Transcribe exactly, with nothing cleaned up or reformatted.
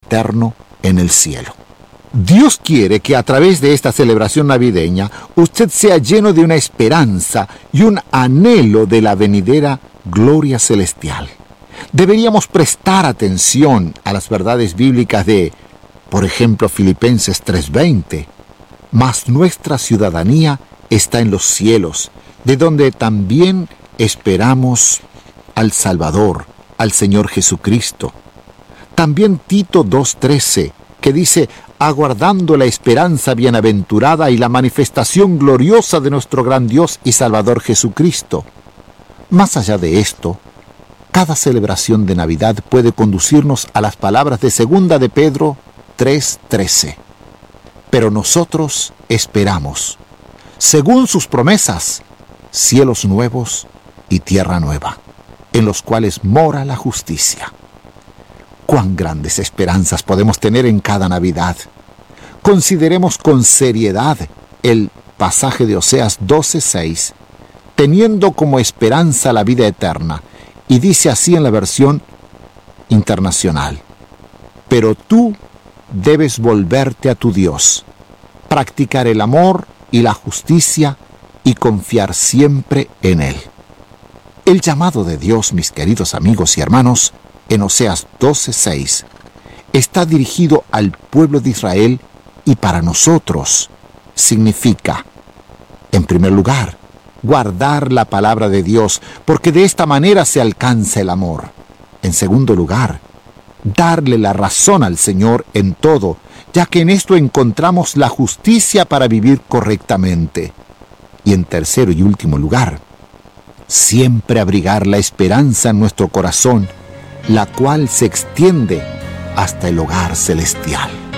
eterno en el cielo. Dios quiere que a través de esta celebración navideña usted sea lleno de una esperanza y un anhelo de la venidera gloria celestial. Deberíamos prestar atención a las verdades bíblicas de, por ejemplo, Filipenses tres veinte. Mas nuestra ciudadanía está en los cielos, de donde también esperamos al Salvador, al Señor Jesucristo. También Tito dos trece, que dice, aguardando la esperanza bienaventurada y la manifestación gloriosa de nuestro gran Dios y Salvador Jesucristo. Más allá de esto, cada celebración de Navidad puede conducirnos a las palabras de segunda de Pedro tres trece. Pero nosotros esperamos, según sus promesas, cielos nuevos y tierra nueva, en los cuales mora la justicia. Cuán grandes esperanzas podemos tener en cada Navidad. Consideremos con seriedad el pasaje de Oseas doce seis, teniendo como esperanza la vida eterna, y dice así en la versión internacional: pero tú debes volverte a tu Dios, practicar el amor y la justicia y confiar siempre en Él. El llamado de Dios, mis queridos amigos y hermanos, en Oseas doce seis, está dirigido al pueblo de Israel y para nosotros significa, en primer lugar, guardar la palabra de Dios, porque de esta manera se alcanza el amor. En segundo lugar, darle la razón al Señor en todo, ya que en esto encontramos la justicia para vivir correctamente. Y en tercero y último lugar, siempre abrigar la esperanza en nuestro corazón, la cual se extiende hasta el hogar celestial.